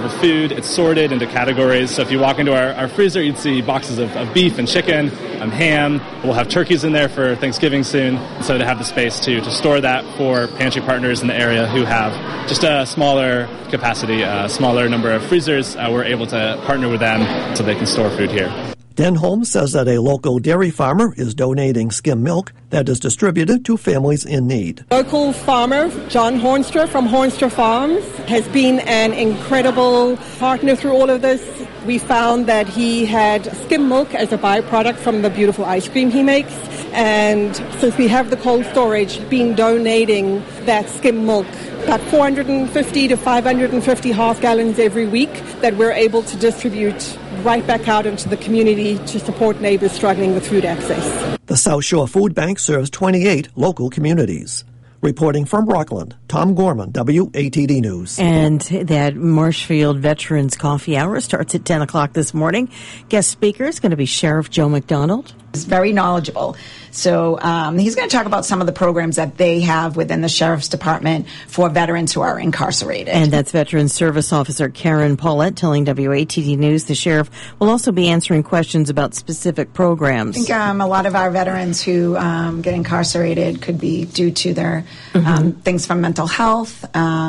of food. It's sorted into categories. So if you walk into our freezer, you'd see boxes of beef and chicken, ham. We'll have turkeys in there for Thanksgiving soon. So to have the space to store that for pantry partners in the area who have just a smaller capacity, smaller number of freezers, we're able to partner with them so they can store food here. Denholm says that a local dairy farmer is donating skim milk that is distributed to families in need. Local farmer John Hornstra from Hornstra Farms has been an incredible partner through all of this. We found that he had skim milk as a byproduct from the beautiful ice cream he makes. And since we have the cold storage, been donating that skim milk, about 450 to 550 half gallons every week that we're able to distribute right back out into the community to support neighbors struggling with food access. The South Shore Food Bank serves 28 local communities. Reporting from Rockland, Tom Gorman, WATD News. And that Marshfield Veterans Coffee Hour starts at 10 o'clock this morning. Guest speaker is going to be Sheriff Joe McDonald. He's very knowledgeable. So he's going to talk about some of the programs that they have within the Sheriff's Department for veterans who are incarcerated. And that's Veterans Service Officer Karen Paulette telling WATD News the Sheriff will also be answering questions about specific programs. I think a lot of our veterans who get incarcerated could be due to their things from mental health,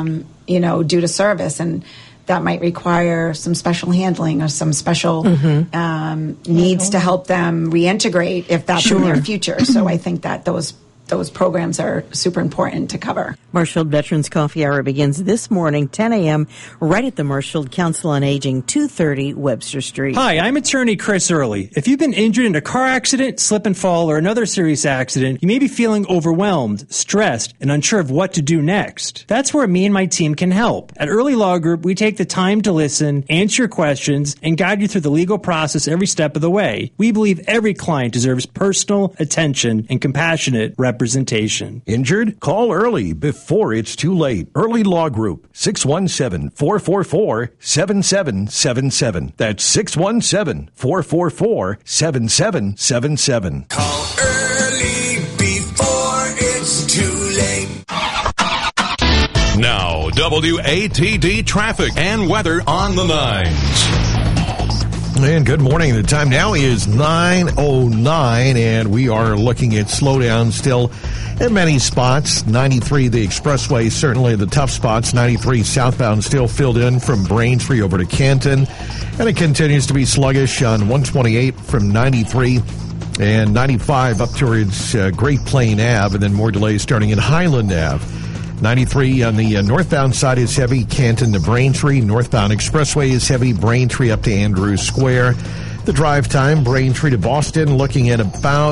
due to service. And that might require some special handling or some special needs to help them reintegrate if that's in their future. So I think that those programs are super important to cover. Marshfield Veterans Coffee Hour begins this morning, 10 a.m., right at the Marshfield Council on Aging, 230 Webster Street. Hi, I'm attorney Chris Early. If you've been injured in a car accident, slip and fall, or another serious accident, you may be feeling overwhelmed, stressed, and unsure of what to do next. That's where me and my team can help. At Early Law Group, we take the time to listen, answer your questions, and guide you through the legal process every step of the way. We believe every client deserves personal attention and compassionate representation. Injured? Call early before it's too late. Early Law Group, 617-444-7777. That's 617-444-7777. Call early before it's too late. Now, WATD traffic and weather on the 9s. And good morning. The time now is 9:09, and we are looking at slowdown still in many spots. 93, the expressway, certainly the tough spots. 93 southbound still filled in from Braintree over to Canton, and it continues to be sluggish on 128 from 93 and 95 up towards Great Plain Ave, and then more delays starting in Highland Ave. 93 on the northbound side is heavy, Canton to Braintree. Northbound expressway is heavy, Braintree up to Andrews Square. The drive time, Braintree to Boston, looking at about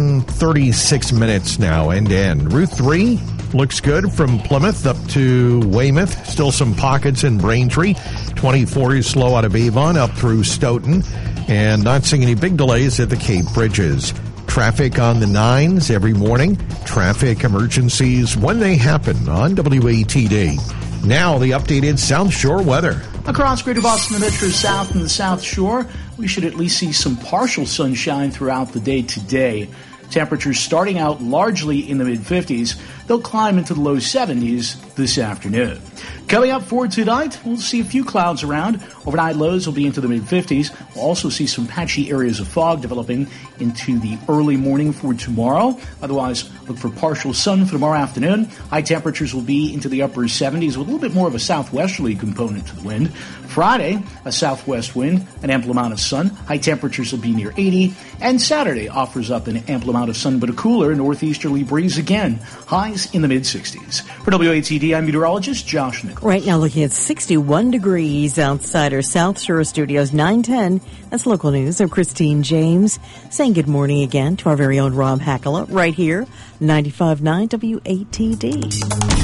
36 minutes now, end to end. Route 3 looks good from Plymouth up to Weymouth. Still some pockets in Braintree. 24 is slow out of Avon up through Stoughton. And not seeing any big delays at the Cape Bridges. Traffic on the 9s every morning. Traffic emergencies when they happen on WATD. Now the updated South Shore weather. Across Greater Boston, the Metro South and the South Shore, we should at least see some partial sunshine throughout the day today. Temperatures starting out largely in the mid-50s. They'll climb into the low 70s this afternoon. Coming up for tonight, we'll see a few clouds around. Overnight lows will be into the mid-50s. We'll also see some patchy areas of fog developing into the early morning for tomorrow. Otherwise, look for partial sun for tomorrow afternoon. High temperatures will be into the upper 70s with a little bit more of a southwesterly component to the wind. Friday, a southwest wind, an ample amount of sun. High temperatures will be near 80. And Saturday offers up an ample amount of sun, but a cooler northeasterly breeze again. Highs in the mid-60s. For WATD, I'm meteorologist Josh Nichols. Right now looking at 61 degrees outside our South Shore studios, 910. That's local news. I'm Christine James saying good morning again to our very own Rob Hackala right here, 95.9 WATD.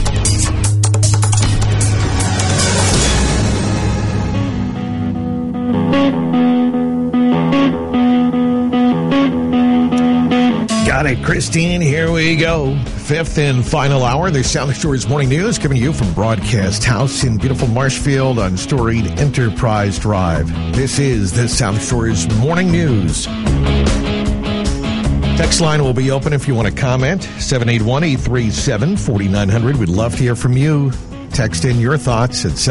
Got it, Christine. Here we go. Fifth and final hour, the South Shore's Morning News, coming to you from Broadcast House in beautiful Marshfield on storied Enterprise Drive. This is the South Shore's Morning News. Text line will be open if you want to comment. 781-837-4900. We'd love to hear from you. Text in your thoughts at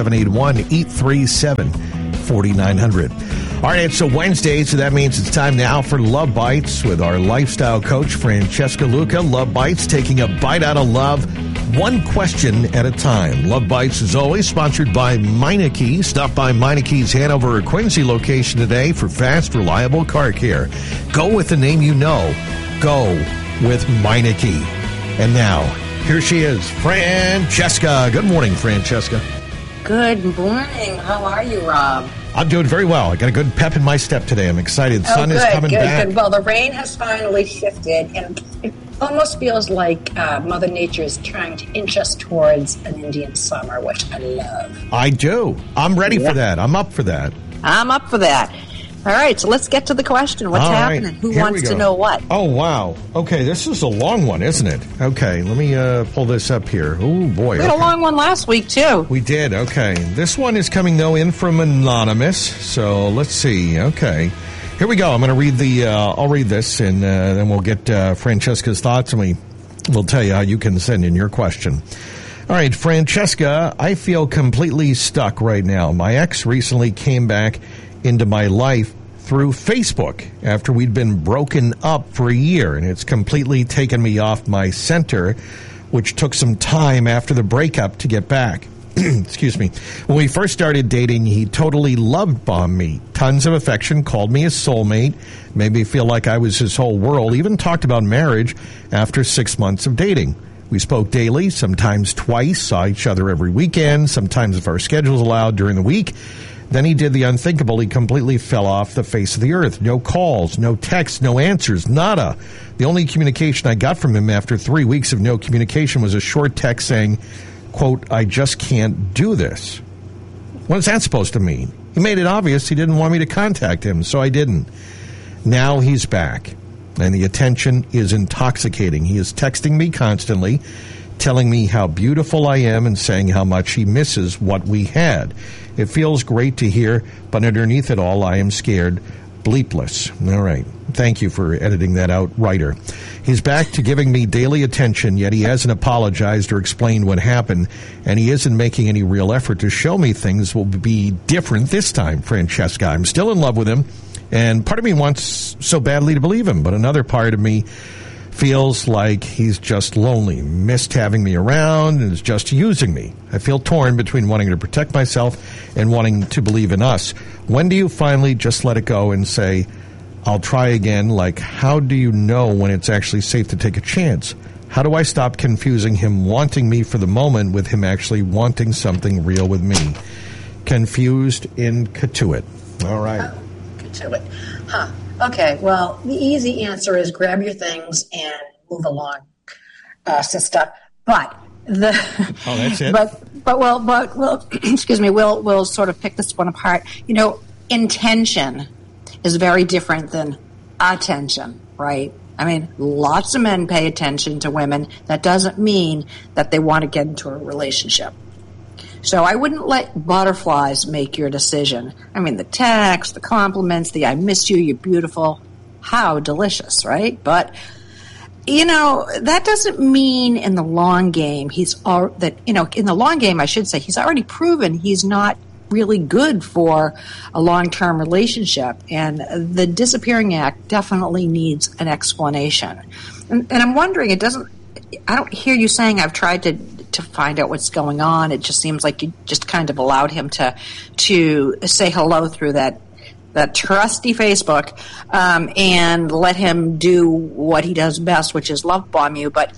781-837-4900. All right, it's a Wednesday, so that means it's time now for Love Bites with our lifestyle coach, Francesca Luca. Love Bites, taking a bite out of love, one question at a time. Love Bites is always sponsored by Meineke. Stop by Meineke's Hanover or Quincy location today for fast, reliable car care. Go with the name you know. Go with Meineke. And now, here she is, Francesca. Good morning, Francesca. Good morning. How are you, Rob? I'm doing very well. I got a good pep in my step today. I'm excited. The sun is coming back. Good. Well, the rain has finally shifted, and it almost feels like Mother Nature is trying to inch us towards an Indian summer, which I love. I do. I'm ready for that. I'm up for that. I'm up for that. All right, so let's get to the question. What's happening? Who wants to know what? Oh, wow. Okay, this is a long one, isn't it? Okay, let me pull this up here. Oh, boy. We had a long one last week, too. We did, okay. This one is coming, though, in from Anonymous. So let's see. Okay. Here we go. I'm going to read I'll read this, and then we'll get Francesca's thoughts, and we'll tell you how you can send in your question. All right, Francesca, I feel completely stuck right now. My ex recently came back into my life through Facebook after we'd been broken up for a year, and it's completely taken me off my center, which took some time after the breakup to get back. Excuse me. When we first started dating, he totally love-bombed me. Tons of affection, called me his soulmate, made me feel like I was his whole world, even talked about marriage after 6 months of dating. We spoke daily, sometimes twice, saw each other every weekend, sometimes if our schedules allowed during the week. Then he did the unthinkable. He completely fell off the face of the earth. No calls, no texts, no answers, nada. The only communication I got from him after 3 weeks of no communication was a short text saying, quote, I just can't do this. What is that supposed to mean? He made it obvious he didn't want me to contact him, so I didn't. Now he's back, and the attention is intoxicating. He is texting me constantly, telling me how beautiful I am and saying how much he misses what we had. It feels great to hear, but underneath it all, I am scared bleepless. All right. Thank you for editing that out, writer. He's back to giving me daily attention, yet he hasn't apologized or explained what happened, and he isn't making any real effort to show me things will be different this time, Francesca. I'm still in love with him, and part of me wants so badly to believe him, but another part of me feels like he's just lonely, missed having me around, and is just using me. I feel torn between wanting to protect myself and wanting to believe in us. When do you finally just let it go and say, I'll try again? Like, how do you know when it's actually safe to take a chance? How do I stop confusing him wanting me for the moment with him actually wanting something real with me? Confused in Katuit. All right. Katuit. Huh. Okay, well, the easy answer is grab your things and move along, sister. But that's it. But we'll excuse me. We'll sort of pick this one apart. You know, intention is very different than attention, right? I mean, lots of men pay attention to women. That doesn't mean that they want to get into a relationship. So I wouldn't let butterflies make your decision. I mean, the text, the compliments, the I miss you, you're beautiful. How delicious, right? But, you know, that doesn't mean in the long game in the long game, I should say, he's already proven he's not really good for a long-term relationship. And the disappearing act definitely needs an explanation. And I'm wondering, I don't hear you saying I've tried to find out what's going on. It just seems like you just kind of allowed him to say hello through that trusty Facebook, and let him do what he does best, which is love bomb you. But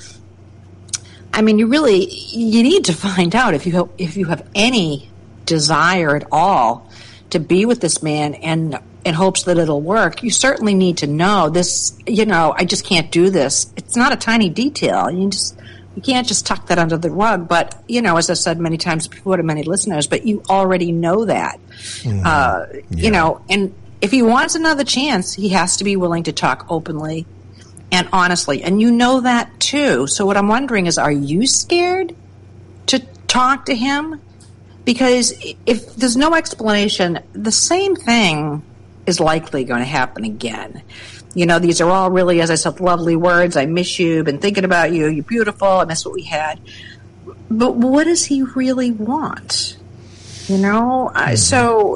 I mean, you need to find out if you have any desire at all to be with this man, and in hopes that it'll work. You certainly need to know this. You know, I just can't do this. It's not a tiny detail. You can't just tuck that under the rug. But, you know, as I've said many times before to many listeners, but you already know that. Mm-hmm. You know, and if he wants another chance, he has to be willing to talk openly and honestly. And you know that, too. So what I'm wondering is, are you scared to talk to him? Because if there's no explanation, the same thing is likely going to happen again. You know, these are all really, as I said, lovely words. I miss you, been thinking about you, you're beautiful, I miss what we had. but what does he really want? You know, so